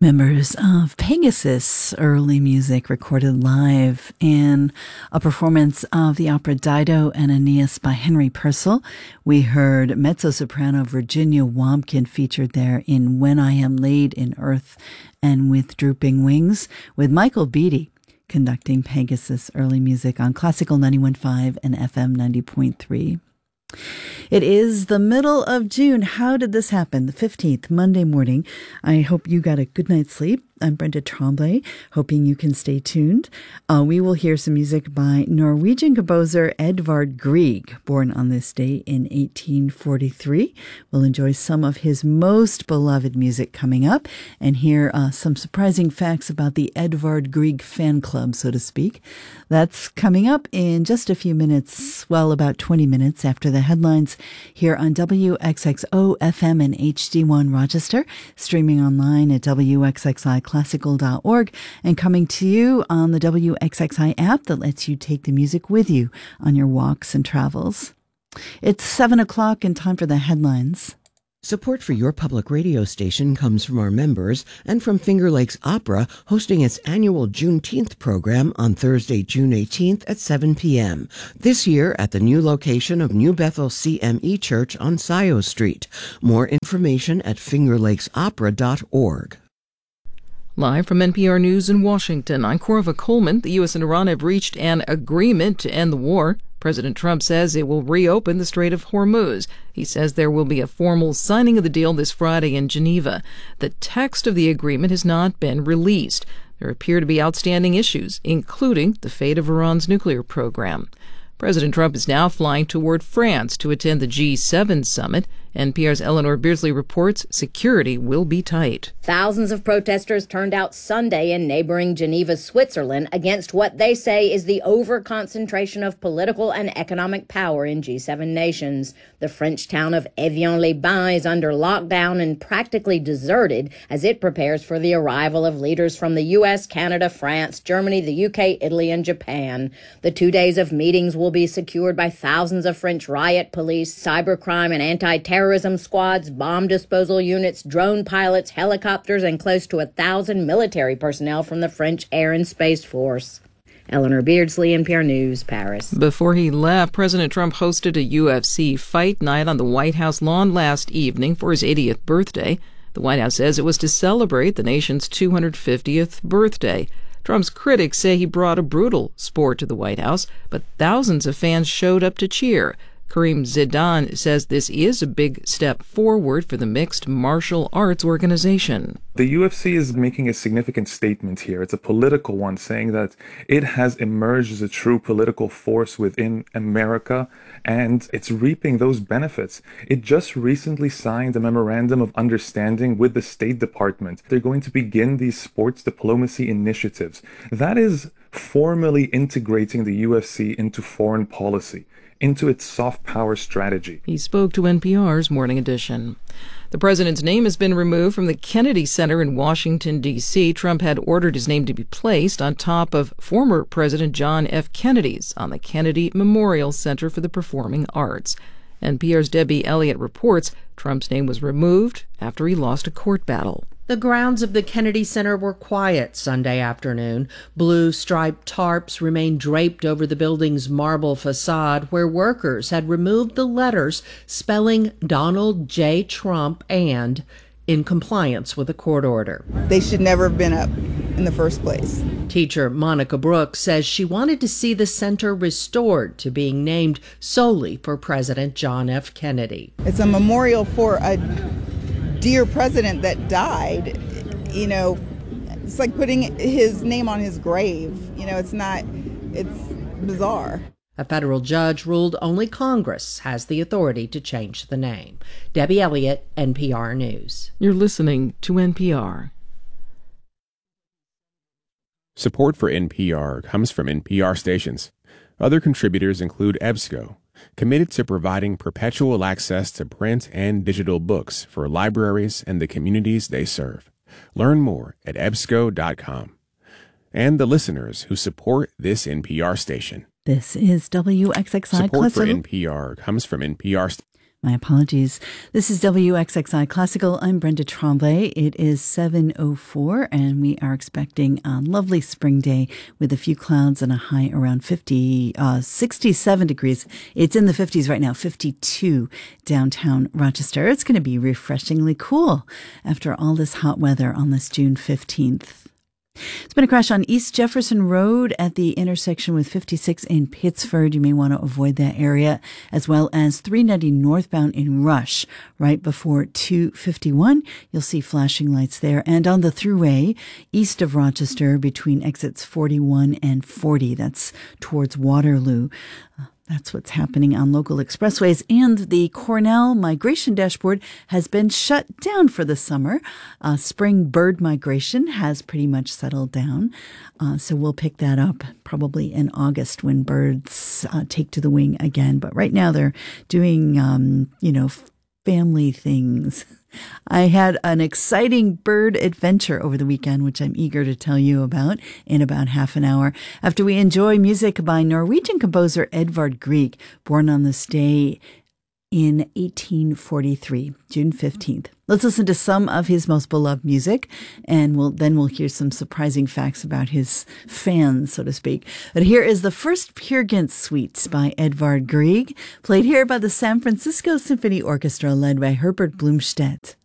Members of Pegasus Early Music recorded live in a performance of the opera Dido and Aeneas by Henry Purcell. We heard mezzo-soprano Virginia Wompkin featured there in When I Am Laid in Earth and With Drooping Wings, with Michael Beatty conducting Pegasus Early Music on Classical 91.5 and FM 90.3. It is the middle of June. How did this happen? The 15th, Monday morning. I hope you got a good night's sleep. I'm Brenda Tremblay, hoping you can stay tuned. We will hear some music by Norwegian composer Edvard Grieg, born on this day in 1843. We'll enjoy some of his most beloved music coming up and hear some surprising facts about the Edvard Grieg fan club, so to speak. That's coming up in just a few minutes, well, about 20 minutes after the headlines here on WXXO FM and HD1 Rochester, streaming online at WXXIClassical.org, and coming to you on the WXXI app that lets you take the music with you on your walks and travels. It's 7 o'clock and time for the headlines. Support for your public radio station comes from our members and from Finger Lakes Opera, hosting its annual Juneteenth program on Thursday, June 18th at 7 p.m. This year at the new location of New Bethel CME Church on Scioto Street. More information at fingerlakesopera.org. Live from NPR News in Washington, I'm Corva Coleman. The U.S. and Iran have reached an agreement to end the war. President Trump says it will reopen the Strait of Hormuz. He says there will be a formal signing of the deal this Friday in Geneva. The text of the agreement has not been released. There appear to be outstanding issues, including the fate of Iran's nuclear program. President Trump is now flying toward France to attend the G7 summit. NPR's Eleanor Beardsley reports security will be tight. Thousands of protesters turned out Sunday in neighboring Geneva, Switzerland, against what they say is the over-concentration of political and economic power in G7 nations. The French town of Evian-les-Bains is under lockdown and practically deserted as it prepares for the arrival of leaders from the U.S., Canada, France, Germany, the U.K., Italy, and Japan. The 2 days of meetings will be secured by thousands of French riot police, cybercrime and anti-terrorism squads, bomb disposal units, drone pilots, helicopters, and close to 1,000 military personnel from the French Air and Space Force. Eleanor Beardsley, NPR News, Paris. Before he left, President Trump hosted a UFC fight night on the White House lawn last evening for his 80th birthday. The White House says it was to celebrate the nation's 250th birthday. Trump's critics say he brought a brutal sport to the White House, but thousands of fans showed up to cheer. Kareem Zidane says this is a big step forward for the mixed martial arts organization. The UFC is making a significant statement here. It's a political one, saying that it has emerged as a true political force within America, and it's reaping those benefits. It just recently signed a memorandum of understanding with the State Department. They're going to begin these sports diplomacy initiatives. That is formally integrating the UFC into foreign policy, into its soft power strategy. He spoke to NPR's Morning Edition. The president's name has been removed from the Kennedy Center in Washington, D.C. Trump had ordered his name to be placed on top of former President John F. Kennedy's on the Kennedy Memorial Center for the Performing Arts. NPR's Debbie Elliott reports Trump's name was removed after he lost a court battle. The grounds of the Kennedy Center were quiet Sunday afternoon. Blue striped tarps remained draped over the building's marble facade, where workers had removed the letters spelling Donald J. Trump and in compliance with a court order. They should never have been up in the first place. Teacher Monica Brooks says she wanted to see the center restored to being named solely for President John F. Kennedy. It's a memorial for a dear president that died. You know, it's like putting his name on his grave. You know, it's bizarre. A federal judge ruled only Congress has the authority to change the name. Debbie Elliott, NPR News. You're listening to NPR. Support for NPR comes from NPR stations. Other contributors include EBSCO, committed to providing perpetual access to print and digital books for libraries and the communities they serve. Learn more at ebsco.com. And the listeners who support this NPR station. This is WXXI Support for Classical. NPR comes from NPR. My apologies. This is WXXI Classical. I'm Brenda Tremblay. It is 7:04, and we are expecting a lovely spring day with a few clouds and a high around 67 degrees. It's in the 50s right now, 52 downtown Rochester. It's going to be refreshingly cool after all this hot weather on this June 15th. It's been a crash on East Jefferson Road at the intersection with 56 in Pittsford. You may want to avoid that area, as well as 390 northbound in Rush, right before 251. You'll see flashing lights there. And on the thruway east of Rochester between exits 41 and 40. That's towards Waterloo. That's what's happening on local expressways. And the Cornell Migration Dashboard has been shut down for the summer. Spring bird migration has pretty much settled down. So we'll pick that up probably in August when birds take to the wing again. But right now they're doing, family things. I had an exciting bird adventure over the weekend, which I'm eager to tell you about in about half an hour, after we enjoy music by Norwegian composer Edvard Grieg, born on this day in 1843, June 15th. Let's listen to some of his most beloved music, and we'll hear some surprising facts about his fans, so to speak. But here is the first Peer Gynt Suite by Edvard Grieg, played here by the San Francisco Symphony Orchestra, led by Herbert Blomstedt.